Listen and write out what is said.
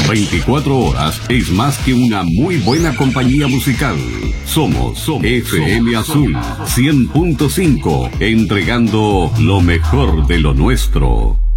24 horas es más que una muy buena compañía musical. Somos FM Azul 100.5, entregando lo mejor de lo nuestro.